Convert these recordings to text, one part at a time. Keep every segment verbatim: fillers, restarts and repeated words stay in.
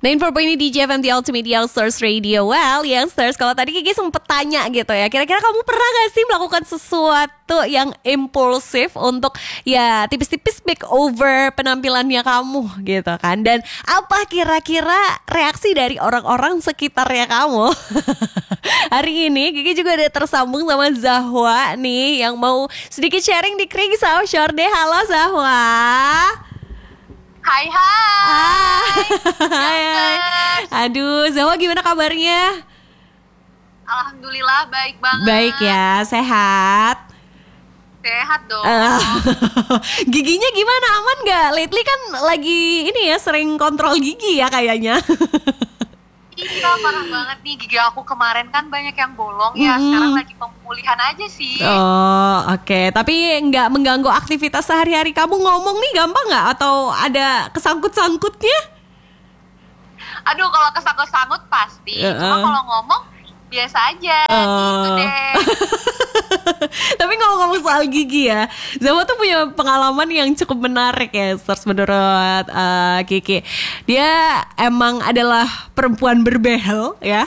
sembilan puluh empat poin D J F M The Ultimate Youngsters Radio. Well, Youngsters, kalau tadi Kiki sempet tanya gitu ya, kira-kira kamu pernah gak sih melakukan sesuatu yang impulsif untuk ya tipis-tipis makeover penampilannya kamu gitu kan? Dan apa kira-kira reaksi dari orang-orang sekitarnya kamu? Hari ini Kiki juga udah tersambung sama Zahwa nih, yang mau sedikit sharing di Kring Sao Shorde. Halo Zahwa. Hai hai. Hai, hai. Aduh, Zahwa gimana kabarnya? Alhamdulillah baik banget. Baik ya, sehat. Sehat dong. Uh, giginya gimana, aman gak? Lately kan lagi ini ya, sering kontrol gigi ya kayaknya. Iya, parah banget nih, gigi aku kemarin kan banyak yang bolong ya. Mm-hmm. Sekarang lagi pemulihan aja sih. Oh oke, okay. Tapi nggak mengganggu aktivitas sehari-hari kamu. Ngomong nih gampang nggak? Atau ada kesangkut-sangkutnya? Aduh, kalau kesangkut-sangkut pasti. Uh-uh. Cuma kalau ngomong biasa aja. uh. Gitu deh. Tapi ngomong-ngomong soal gigi ya, Zahwa tuh punya pengalaman yang cukup menarik ya, Stars, menurut uh, Kiki. Dia emang adalah perempuan berbehel ya.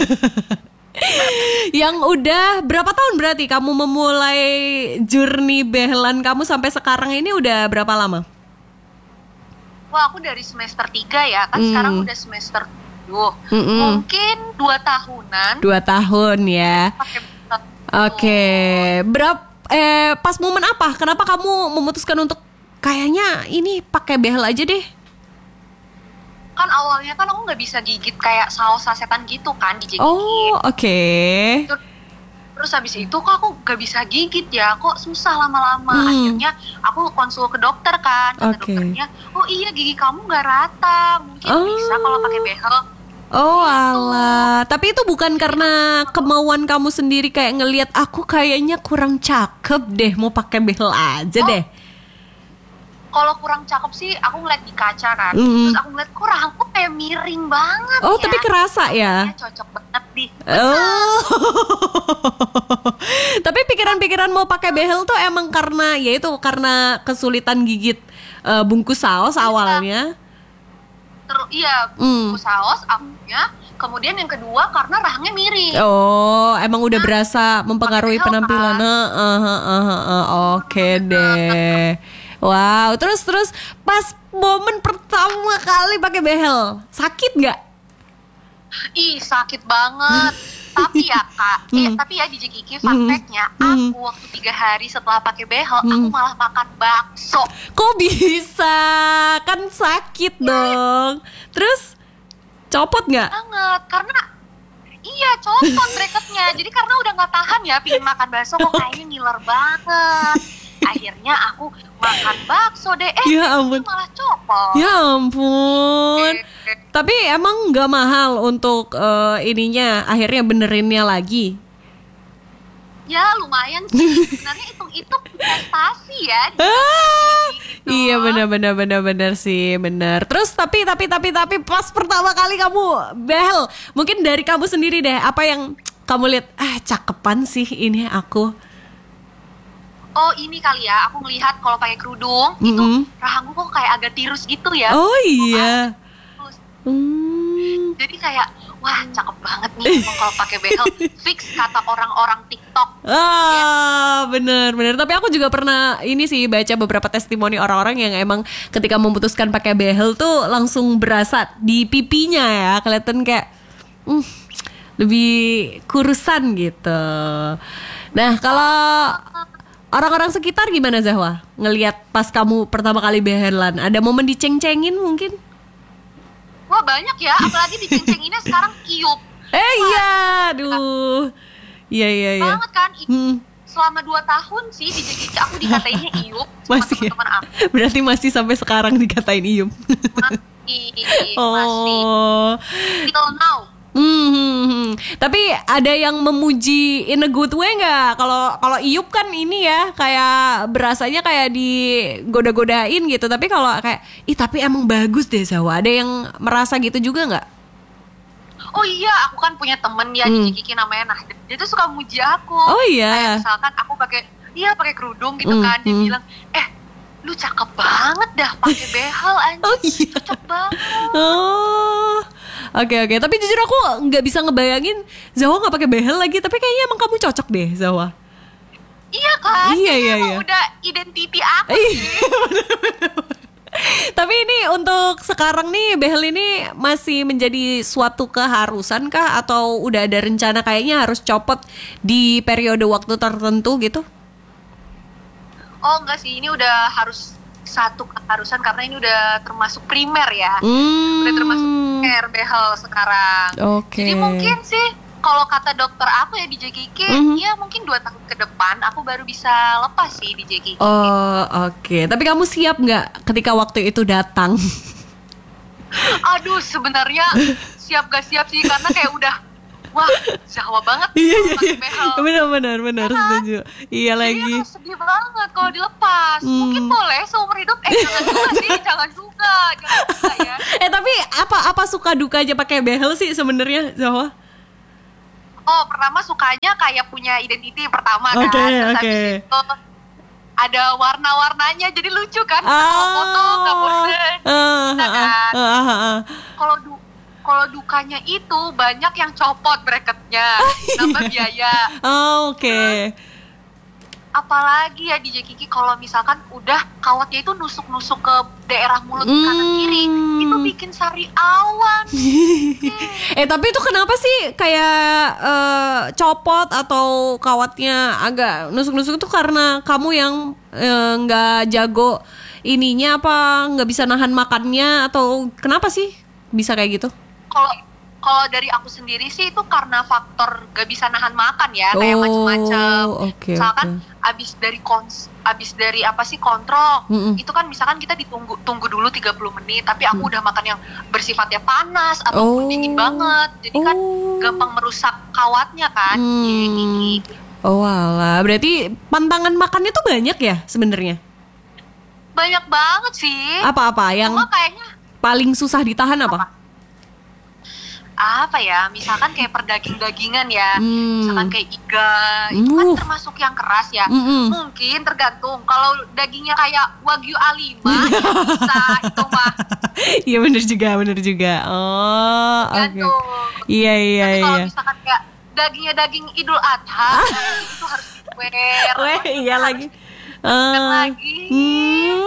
Yang udah berapa tahun berarti kamu memulai journey behelan kamu sampai sekarang ini udah berapa lama? Wah, aku dari semester tiga ya, kan hmm. sekarang udah semester tujuh. Mm-mm. Mungkin dua tahunan. Dua tahun ya. Oke, okay. Berapa eh pas momen apa? Kenapa kamu memutuskan untuk kayaknya ini pakai behel aja deh? Kan awalnya kan aku nggak bisa gigit kayak saus sasetan gitu kan, gigit. Oh, oke. Okay. Terus, terus habis itu kok aku nggak bisa gigit ya, kok susah lama-lama. Hmm. Akhirnya aku konsul ke dokter kan, kata okay. dokternya, oh iya gigi kamu nggak rata, mungkin oh. bisa kalau pakai behel. Oh alah, tapi itu bukan karena kemauan kamu sendiri kayak ngelihat aku kayaknya kurang cakep deh, mau pakai behel aja oh. deh. Kalau kurang cakep sih aku ngeliat di kaca kan, mm. terus aku ngeliat kok rahangku kayak miring banget. Oh ya. Tapi kerasa ya? Ya cocok banget di. Oh. Tapi pikiran-pikiran mau pakai behel tuh emang karena ya itu karena kesulitan gigit uh, bungkus saus awalnya. Terus iya bungkus mm. saus akunya. Kemudian yang kedua karena rahangnya miring. Oh, emang udah nah, berasa mempengaruhi penampilan. Kan? Uh, uh, uh, uh, uh, Oke okay deh. Wow, terus terus pas momen pertama kali pakai behel, sakit nggak? Ih, sakit banget. Tapi ya kak, hmm. eh, tapi ya di J Kiki fun fact-nya, hmm. aku waktu tiga hari setelah pakai behel, hmm. aku malah makan bakso. Kok bisa? Kan sakit ya, dong. Terus copot nggak? Banget, karena iya copot bracketnya. Jadi karena udah nggak tahan ya, pingin makan bakso kok kayaknya ngiler banget. Akhirnya aku makan bakso deh, eh ya ampun. malah copot. Ya ampun. Eh. Tapi emang nggak mahal untuk uh, ininya, akhirnya benerinnya lagi? Ya lumayan sih. Sebenarnya hitung-hitung investasi ya. Ah, gitu. Iya benar-benar benar-benar sih benar. Terus tapi tapi tapi tapi pas pertama kali kamu behel, mungkin dari kamu sendiri deh, apa yang kamu lihat? Ah cakepan sih ini aku. Oh ini kali ya, aku ngelihat kalau pakai kerudung mm-hmm. itu rahangku kok kayak agak tirus gitu ya. Oh iya. Hmm. Jadi kayak wah cakep banget nih emang kalau pakai behel. Fix kata orang-orang TikTok. Ah yeah. bener bener. Tapi aku juga pernah ini sih baca beberapa testimoni orang-orang yang emang ketika memutuskan pakai behel tuh langsung berasa di pipinya ya, kelihatan kayak hmm, lebih kurusan gitu. Nah kalau orang-orang sekitar gimana Zahwa? Ngelihat pas kamu pertama kali behelan, ada momen diceng-cengin mungkin? Wah banyak ya, apalagi diceng-cenginnya sekarang Iyup. Eh iya, aduh. Iya iya iya. Banget kan, hmm. selama dua tahun sih di J Kiki aku dikatainnya Iyup sama masih teman-teman aku. Berarti masih sampai sekarang dikatain Iyup. Masih, oh. masih. Till now. Hmm, tapi ada yang memuji in a good way nggak? Kalau kalau Iyup kan ini ya kayak berasanya kayak digoda-godain gitu. Tapi kalau kayak, ih tapi emang bagus deh Zahwa. Ada yang merasa gitu juga nggak? Oh iya, aku kan punya temen ya hmm. di J Kiki namanya Nah. Dia tuh suka muji aku. Oh iya. Kayak misalkan aku pakai, iya pakai kerudung gitu hmm. kan. Dia hmm. bilang, eh lu cakep banget dah pakai behel anjir. Oh iya. Cocok banget. Oh. Oke oke, tapi jujur aku nggak bisa ngebayangin Zahwa nggak pakai behel lagi. Tapi kayaknya emang kamu cocok deh, Zahwa. Iya kan? Iya Kayaknya iya emang iya. udah identiti aku Iya, sih. Tapi ini untuk sekarang nih behel ini masih menjadi suatu keharusan kah atau udah ada rencana kayaknya harus copot di periode waktu tertentu gitu? Oh enggak sih, ini udah harus satu keharusan karena ini udah termasuk primer ya. Hmm. Udah termasuk primer behel sekarang. Oke. Jadi mungkin sih kalau kata dokter aku ya di J K K, Mhm. ya mungkin dua tahun ke depan aku baru bisa lepas sih di J K K. Oh oke, tapi kamu siap nggak ketika waktu itu datang? Aduh, sebenarnya siap gak siap sih karena kayak udah wah, Zahwa banget Iya iya pakai iya, behel. benar benar benar setuju. Iya Jadi lagi. aku sedih banget kalau dilepas. Hmm. Mungkin boleh seumur hidup. Eh jangan juga sih, jangan juga, jangan juga ya. Eh tapi apa apa suka dukanya pakai behel sih sebenarnya, Zahwa? Oh, pertama sukanya kayak punya identiti pertama kan. Oke, Terus oke. habis itu ada warna-warnanya jadi lucu kan. Kalau foto nggak bosen. Ah, Bisa ah, kan. ah, ah, ah. Kalau du kalau dukanya itu banyak yang copot bracketnya, nambah biaya. Oh, oke. Apalagi ya di J K K kalau misalkan udah kawatnya itu nusuk-nusuk ke daerah mulut kanan kiri, Hmm. itu bikin sariawan. Eh tapi itu kenapa sih kayak eh, copot atau kawatnya agak nusuk-nusuk itu karena kamu yang eh, nggak jago ininya apa nggak bisa nahan makannya atau kenapa sih bisa kayak gitu? Kalau kalau dari aku sendiri sih itu karena faktor gak bisa nahan makan ya, kayak Oh, macem-macem. oke, Misalkan oke. abis dari kons abis dari apa sih kontrol, Mm-mm. itu kan misalkan kita ditunggu tunggu dulu tiga puluh menit, tapi aku udah makan yang bersifatnya panas atau Oh. dingin banget. Jadi kan Oh. gampang merusak kawatnya kan. Hmm. Jadi Oh alah, berarti pantangan makannya tuh banyak ya sebenarnya? banyak banget sih. Apa-apa yang Cuma kayaknya paling susah ditahan apa? apa ya, misalkan kayak perdaging-dagingan ya, Hmm. misalkan kayak iga, itu kan Uh. termasuk yang keras ya. Mm-mm. Mungkin tergantung, kalau dagingnya kayak Wagyu A lima ya bisa, itu mah Iya bener juga, bener juga. Oh, oke. tergantung. Iya iya Tapi kalau iya. misalkan kayak dagingnya daging Idul Adha, itu harus wear. Weh, iya lagi. Dan Ah. lagi. Hmm.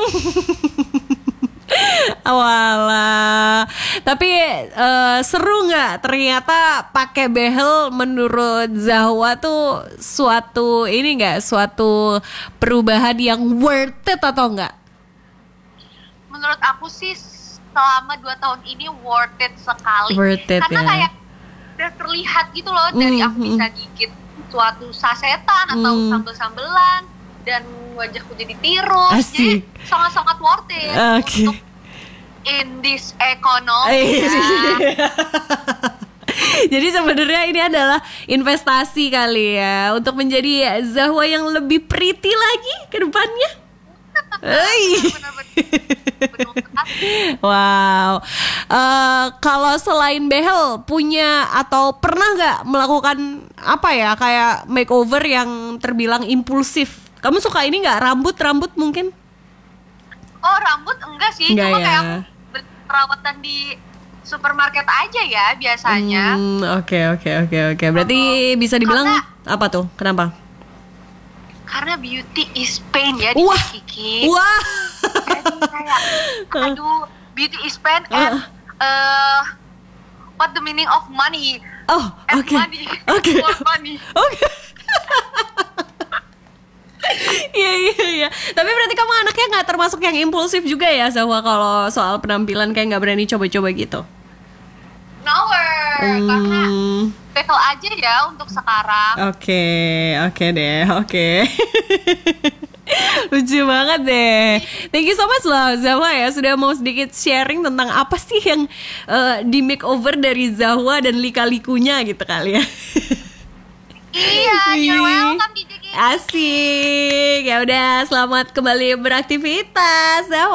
Walah. Tapi eh, seru nggak ternyata pakai behel menurut Zahwa tuh suatu ini nggak suatu perubahan yang worth it atau enggak? Menurut aku sih selama dua tahun ini worth it sekali. Worth it, Karena ya. kayak udah terlihat gitu loh dari aku Mhm. bisa gigit suatu sasetan atau Hmm. sambel-sambelan dan wajahku jadi tirus. Asik. Jadi sangat-sangat worth it Oke. untuk in this economy. Eh, ya. Jadi sebenarnya ini adalah investasi kali ya untuk menjadi Zahwa yang lebih pretty lagi ke depannya. Hey. Bener-bener. Wow. Eh, kalau selain behel punya atau pernah nggak melakukan apa ya kayak makeover yang terbilang impulsif? Kamu suka ini nggak rambut rambut mungkin? Oh, rambut enggak sih, Enggak cuma ya. kayak aku beli perawatan di supermarket aja ya biasanya. Hmm, Oke oke oke oke. Berarti bisa dibilang Karena- apa tuh? Kenapa? Karena beauty is pain ya di Wah. Kiki. Wah. Jadi kayak aduh, beauty is pain and uh, what the meaning of money? Oh, And oke. money. Oke. For money. Oke. Iya iya iya. Tapi berarti kamu anaknya nggak termasuk yang impulsif juga ya, Zahwa, kalau soal penampilan kayak nggak berani coba-coba gitu. Nowhere. Karena Hmm, bekel aja ya untuk sekarang. Oke, oke deh, oke. Lucu banget deh. Thank you so much loh Zahwa ya sudah mau sedikit sharing tentang apa sih yang eh, di makeover dari Zahwa dan lika-likunya gitu kali ya. Iya, you're welcome di J K. Asik. Ya udah, selamat kembali beraktivitas Zahwa.